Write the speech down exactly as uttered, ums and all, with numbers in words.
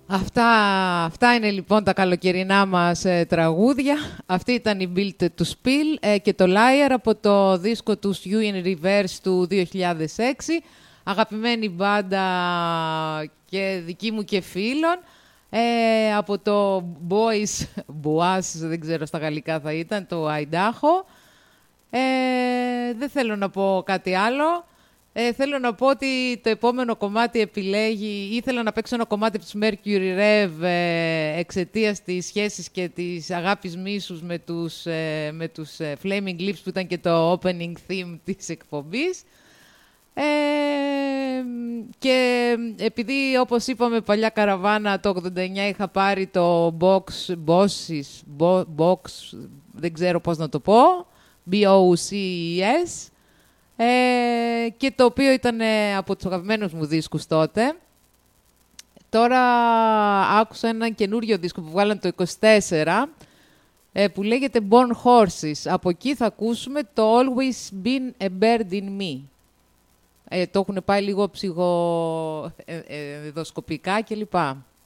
Αυτά, αυτά είναι λοιπόν τα καλοκαιρινά μας ε, τραγούδια. Αυτή ήταν η Built to Spill ε, και το Liar από το δίσκο του You in Reverse του δύο χιλιάδες έξι. Αγαπημένη μπάντα και δική μου και φίλων. Ε, από το Boys, Boas, δεν ξέρω στα γαλλικά θα ήταν, το Idaho. Ε, δεν θέλω να πω κάτι άλλο. Ε, θέλω να πω ότι το επόμενο κομμάτι επιλέγει, ήθελα να παίξω ένα κομμάτι από τους Mercury Rev ε, εξαιτίας της σχέσης και της αγάπης μίσους με τους, ε, με τους ε, Flaming Lips που ήταν και το opening theme της εκπομπής. Ε, και επειδή όπως είπαμε παλιά καραβάνα το ογδόντα εννιά είχα πάρει το Box, Bosses, Bo, Box, δεν ξέρω πώς να το πω, μπι ο σι ι ες, ε, και το οποίο ήταν από τους αγαπημένους μου δίσκους τότε. Τώρα άκουσα έναν καινούριο δίσκο που βγάλαν το είκοσι τέσσερα ε, που λέγεται Born Horses. Από εκεί θα ακούσουμε το Always Been a Bird in Me. Ε, το έχουν πάει λίγο ψυχοδοσκοπικά κλπ.